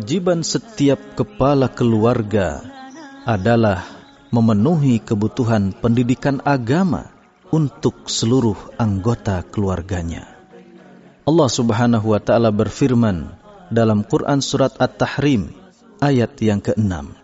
kewajiban setiap kepala keluarga adalah memenuhi kebutuhan pendidikan agama untuk seluruh anggota keluarganya. Allah Subhanahu wa taala berfirman dalam Quran surat At-Tahrim ayat yang ke-6,